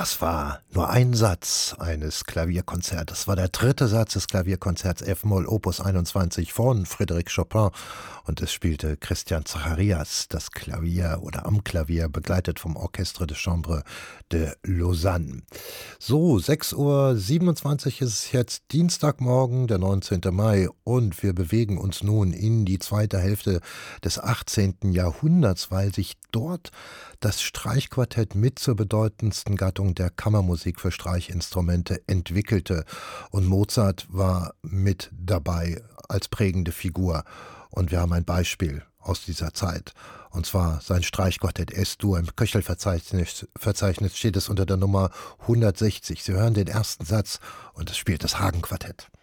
Das war nur ein Satz eines Klavierkonzerts. Das war der dritte Satz des Klavierkonzerts F-Moll Opus 21 von Frédéric Chopin und es spielte Christian Zacharias das Klavier oder am Klavier, begleitet vom Orchestre de Chambre de Lausanne. So, 6:27 Uhr ist es jetzt, Dienstagmorgen, der 19. Mai, und wir bewegen uns nun in die zweite Hälfte des 18. Jahrhunderts, weil sich dort das Streichquartett mit zur bedeutendsten Gattung der Kammermusik für Streichinstrumente entwickelte. Und Mozart war mit dabei als prägende Figur. Und wir haben ein Beispiel aus dieser Zeit. Und zwar sein Streichquartett S-Dur. Im Köchelverzeichnis steht es unter der Nummer 160. Sie hören den ersten Satz und es spielt das Hagen-Quartett.